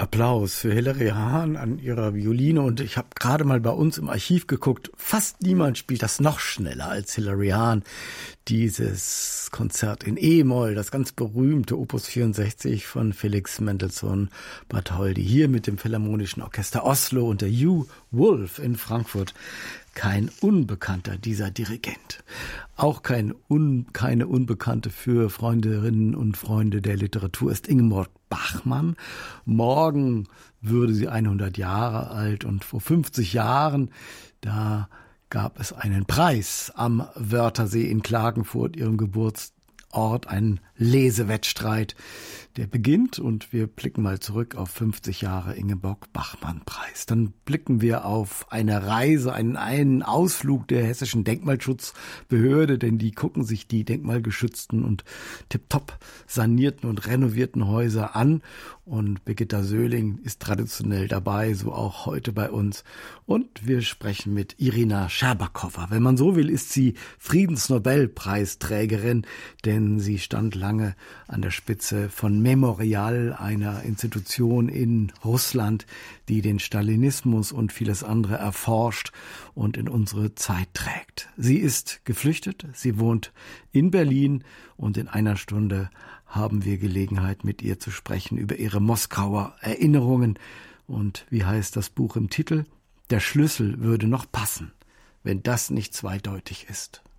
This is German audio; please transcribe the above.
Applaus für Hilary Hahn an ihrer Violine, und ich habe gerade mal bei uns im Archiv geguckt, fast niemand spielt das noch schneller als Hilary Hahn. Dieses Konzert in E-Moll, das ganz berühmte Opus 64 von Felix Mendelssohn Bartholdy, hier mit dem Philharmonischen Orchester Oslo und der Hugh Wolf in Frankfurt. Kein Unbekannter, dieser Dirigent. Auch keine Unbekannte für Freundinnen und Freunde der Literatur ist Ingeborg Bachmann. Morgen würde sie 100 Jahre alt, und vor 50 Jahren, da gab es einen Preis am Wörthersee in Klagenfurt, ihrem Geburtsort, einen Lesewettstreit, der beginnt, und wir blicken mal zurück auf 50 Jahre Ingeborg-Bachmann-Preis. Dann blicken wir auf eine Reise, einen Ausflug der Hessischen Denkmalschutzbehörde, denn die gucken sich die denkmalgeschützten und tipptopp sanierten und renovierten Häuser an, und Birgitta Söhling ist traditionell dabei, so auch heute bei uns. Und wir sprechen mit Irina Scherbakowa. Wenn man so will, ist sie Friedensnobelpreisträgerin, denn sie stand lange an der Spitze von Memorial, einer Institution in Russland, die den Stalinismus und vieles andere erforscht und in unsere Zeit trägt. Sie ist geflüchtet, sie wohnt in Berlin, und in einer Stunde haben wir Gelegenheit, mit ihr zu sprechen über ihre Moskauer Erinnerungen. Und wie heißt das Buch im Titel? Der Schlüssel würde noch passen, wenn das nicht zweideutig ist.